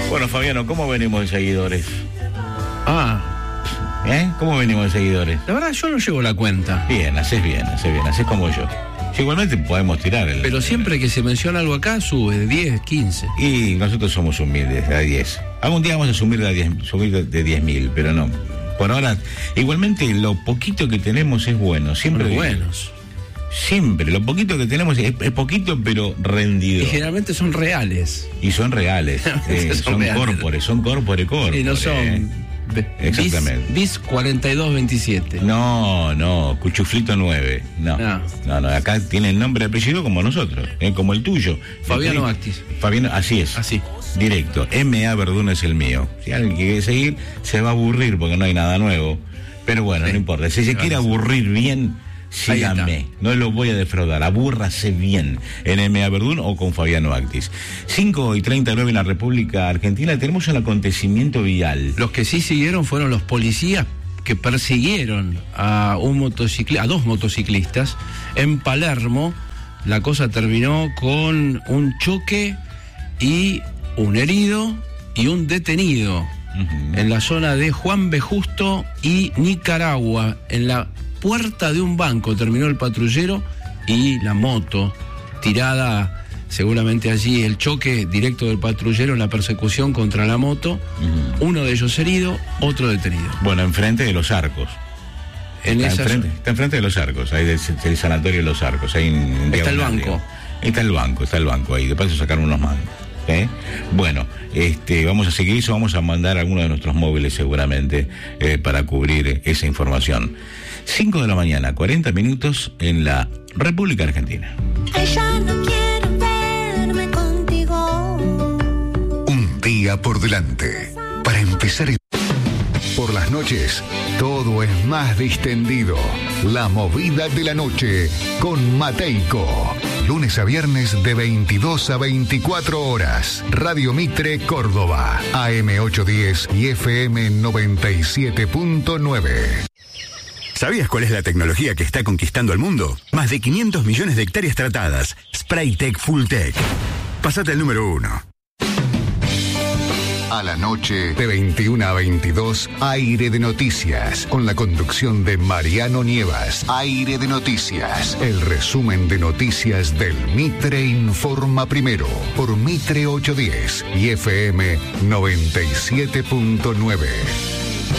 Bueno, Fabiano, ¿cómo venimos de seguidores? ¿Cómo venimos de seguidores? La verdad, yo no llevo la cuenta. Bien, haces como yo. Sí, igualmente podemos tirar Pero siempre que se menciona algo acá, sube de 10, 15. Y nosotros somos humildes, de 10. Algún día vamos a subir de 10.000, pero no. Por ahora, igualmente, lo poquito que tenemos es bueno. Siempre buenos. Siempre, lo poquito que tenemos es poquito, pero rendido. Y generalmente son reales. Y son reales. Son corpore. Y no son... Exactamente. Bis 4227. No, Cuchuflito 9. No, acá tiene el nombre y apellido como nosotros, como el tuyo. Fabiano Actis. Fabiano, así es. Así. Directo. M.A. Verdún es el mío. Si alguien quiere seguir, se va a aburrir porque no hay nada nuevo. Pero bueno, no importa. Si se quiere aburrir bien, síganme. No lo voy a defraudar. Abúrrase bien en M.A. Verdún o con Fabiano Actis. 5:39 en la República Argentina. Tenemos un acontecimiento vial. Los que sí siguieron fueron los policías que persiguieron a dos motociclistas en Palermo. La cosa terminó con un choque y un herido y un detenido en la zona de Juan B. Justo y Nicaragua. En la puerta de un banco terminó el patrullero y la moto tirada, seguramente allí el choque directo del patrullero en la persecución contra la moto. Uno de ellos herido, otro detenido. Bueno, enfrente de Los Arcos. Está enfrente de Los Arcos, ahí del sanatorio de Los Arcos. Ahí está el banco. Está el banco ahí, de paso sacaron unos mangos. Bueno, vamos a seguir eso, vamos a mandar algunos de nuestros móviles seguramente para cubrir esa información. 5 de la mañana, 40 minutos en la República Argentina. Ella no quiere verme contigo. Un día por delante para empezar. Por las noches, todo es más distendido. La movida de la noche con Mateico. Lunes a viernes de 22 a 24 horas. Radio Mitre, Córdoba. AM 810 y FM 97.9. ¿Sabías cuál es la tecnología que está conquistando el mundo? Más de 500 millones de hectáreas tratadas. Spraytec Fulltech. Pásate al número 1. A la noche, de 21 a 22, Aire de Noticias, con la conducción de Mariano Nievas. Aire de Noticias, el resumen de noticias del Mitre Informa Primero, por Mitre 810 y FM 97.9.